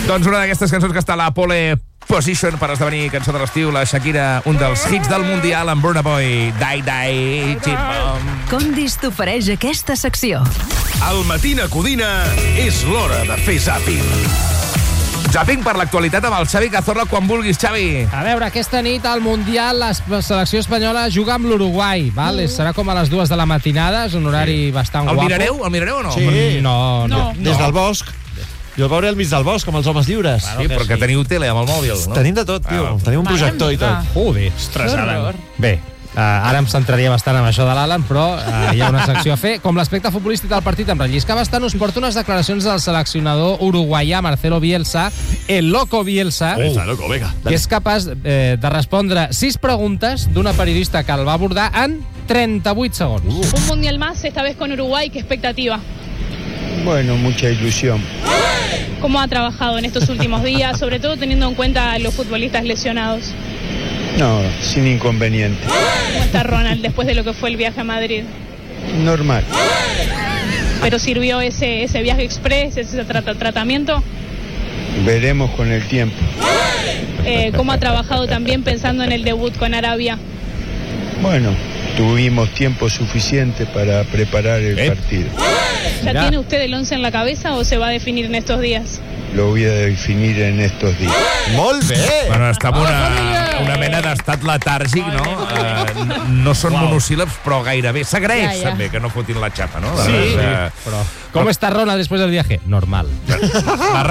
Doncs una d'aquestes cançons que està a la pole position per esdevenir cançó de l'estiu, la Shakira, un dels hits del Mundial amb Burna Boy, Die Die, Chip Bomb. Condis t'ofereix aquesta secció. Al Matina Codina és l'hora de fer zàping. Zapping per l'actualitat amb el Xavi Cazorla quan vulguis, Xavi. A veure, aquesta nit al Mundial la selecció espanyola juga amb l'Uruguai, val? Serà com a les 2 de la matinada, és un horari bastant guapo. El mirareu o no? Sí. No. Des del bosc. Jo el veuré al mig del bosc, com els homes lliures. Sí, però que teniu tele amb el mòbil, no? Tenim de tot, tio. Tenim un projector i tot. Joder. Ostres, Alan. Bé, ara em centraria bastant en això de l'Alan, però hi ha una secció a fer. Com l'aspecte futbolístic del partit em rellisca bastant, us porto unes declaracions del seleccionador uruguaià Marcelo Bielsa, el loco Bielsa, Loco, venga. que és capaç de respondre 6 preguntes d'una periodista que el va abordar en 38 segons. Un mundial más, esta vez con Uruguay, ¿qué expectativa? Bueno, mucha ilusión. ¿Cómo ha trabajado en estos últimos días, sobre todo teniendo en cuenta a los futbolistas lesionados? No, sin inconveniente. ¿Cómo está Ronald después de lo que fue el viaje a Madrid? Normal. ¿Pero sirvió ese viaje express, ese tratamiento? Veremos con el tiempo. ¿Cómo ha trabajado también pensando en el debut con Arabia? Bueno, tuvimos tiempo suficiente para preparar el partido. ¿Ya tiene usted el 11 en la cabeza o se va a definir en estos días? Lo voy a definir en estos días. Molt bé! Bueno, està en una mena d'estat letàrgic, no? No són monosíl·labs, però gairebé. S'agraeix, també, que no fotin la xapa, no? Sí, però... ¿Cómo está Ronald después del viaje? Normal.